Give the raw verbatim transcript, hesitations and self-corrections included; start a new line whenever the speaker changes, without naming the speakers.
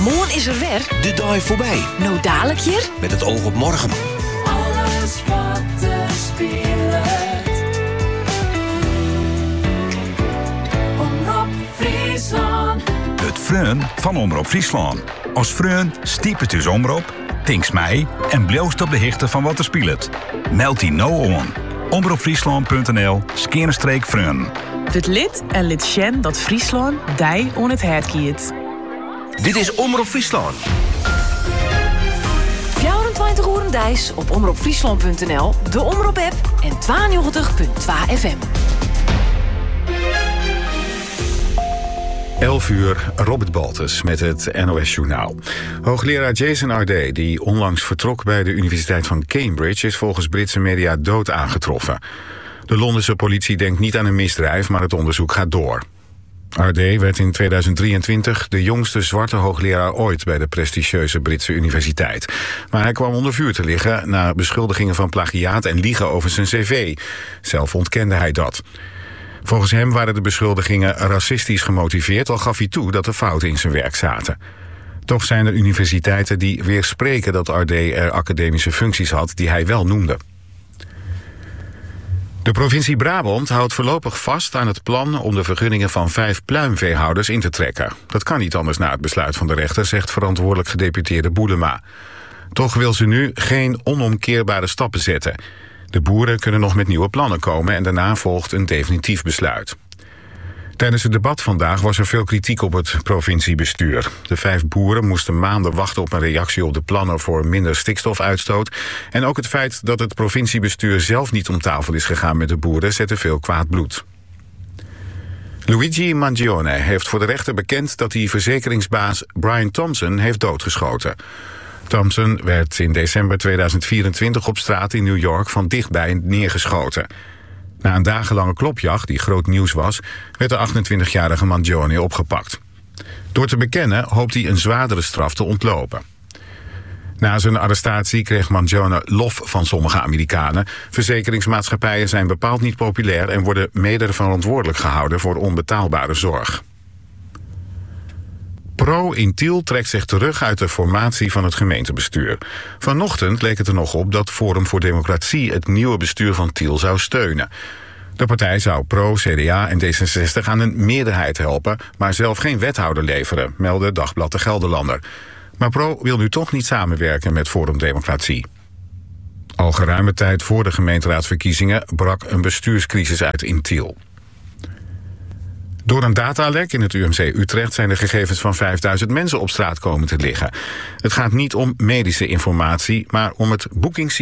Morgen is er weer.
De dag voorbij.
Nou dadelijk hier.
Met het oog op morgen.
Alles wat er speelt. Omroep Friesland.
Het Freun van Omroep Friesland. Als Freun stiep het dus Omroep, tinks mij en bloost op de hichte van wat er speelt. Meld die nou aan. omroepfriesland punt n l skeerstreek Freun.
Het lid en lid Sjen dat Friesland dij on het hert kiet.
Dit is Omroep Friesland.
vierentwintig uur dijs op omroepfriesland punt n l, de Omroep-app en tweeënnegentig punt twee F M.
elf uur, Robert Baltus met het N O S-journaal. Hoogleraar Jason Ardé, die onlangs vertrok bij de Universiteit van Cambridge, is volgens Britse media dood aangetroffen. De Londense politie denkt niet aan een misdrijf, maar het onderzoek gaat door. Ardé werd in tweeduizend drieëntwintig de jongste zwarte hoogleraar ooit bij de prestigieuze Britse universiteit. Maar hij kwam onder vuur te liggen na beschuldigingen van plagiaat en liegen over zijn cv. Zelf ontkende hij dat. Volgens hem waren de beschuldigingen racistisch gemotiveerd, al gaf hij toe dat er fouten in zijn werk zaten. Toch zijn er universiteiten die weerspreken dat Ardé er academische functies had die hij wel noemde. De provincie Brabant houdt voorlopig vast aan het plan om de vergunningen van vijf pluimveehouders in te trekken. Dat kan niet anders na het besluit van de rechter, zegt verantwoordelijk gedeputeerde Boelema. Toch wil ze nu geen onomkeerbare stappen zetten. De boeren kunnen nog met nieuwe plannen komen en daarna volgt een definitief besluit. Tijdens het debat vandaag was er veel kritiek op het provinciebestuur. De vijf boeren moesten maanden wachten op een reactie op de plannen voor minder stikstofuitstoot. En ook het feit dat het provinciebestuur zelf niet om tafel is gegaan met de boeren zette veel kwaad bloed. Luigi Mangione heeft voor de rechter bekend dat hij verzekeringsbaas Brian Thompson heeft doodgeschoten. Thompson werd in december tweeduizend vierentwintig op straat in New York van dichtbij neergeschoten. Na een dagenlange klopjacht, die groot nieuws was, werd de achtentwintigjarige Mangione opgepakt. Door te bekennen hoopt hij een zwaardere straf te ontlopen. Na zijn arrestatie kreeg Mangione lof van sommige Amerikanen. Verzekeringsmaatschappijen zijn bepaald niet populair en worden mede verantwoordelijk gehouden voor onbetaalbare zorg. Pro in Tiel trekt zich terug uit de formatie van het gemeentebestuur. Vanochtend leek het er nog op dat Forum voor Democratie het nieuwe bestuur van Tiel zou steunen. De partij zou Pro, C D A en D zesenzestig aan een meerderheid helpen, maar zelf geen wethouder leveren, meldde Dagblad de Gelderlander. Maar Pro wil nu toch niet samenwerken met Forum Democratie. Al geruime tijd voor de gemeenteraadsverkiezingen brak een bestuurscrisis uit in Tiel. Door een datalek in het U M C Utrecht zijn de gegevens van vijfduizend mensen op straat komen te liggen. Het gaat niet om medische informatie, maar om het boekingssysteem